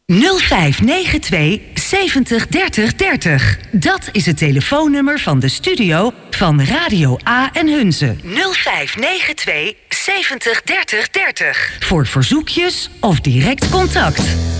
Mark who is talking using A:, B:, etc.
A: 0592 70 30 30. Dat is het telefoonnummer van de studio van Radio A en Hunze. 0592 70 30 30. Voor verzoekjes of direct contact.